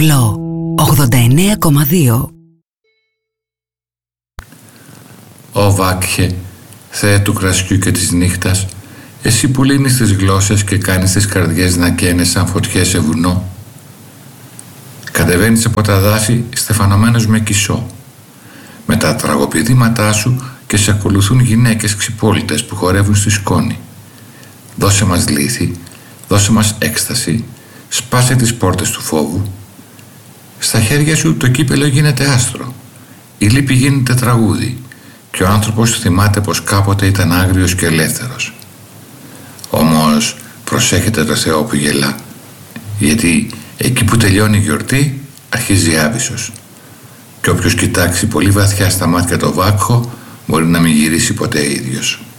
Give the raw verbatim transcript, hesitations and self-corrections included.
Διπλό ογδόντα εννέα κόμμα δύο. Ω Βάκχε, Θεέ του κρασιού και της νύχτας, εσύ που λύνεις τις γλώσσες και κάνεις τις καρδιές να καίνε σαν φωτιές σε βουνό, κατεβαίνεις από τα δάση στεφανωμένος με κισό, με τα τραγοπηδήματά σου, και σε ακολουθούν γυναίκες ξυπόλυτες που χορεύουν στη σκόνη. Δώσε μας λύθη, δώσε μας έκσταση, σπάσε τις πόρτες του φόβου. Στα χέρια σου το κύπελο γίνεται άστρο, η λύπη γίνεται τραγούδι και ο άνθρωπος θυμάται πως κάποτε ήταν άγριος και ελεύθερος. Όμως προσέχετε το Θεό που γελά, γιατί εκεί που τελειώνει η γιορτή αρχίζει άβυσσος, και όποιος κοιτάξει πολύ βαθιά στα μάτια το Βάκχο μπορεί να μην γυρίσει ποτέ ίδιος.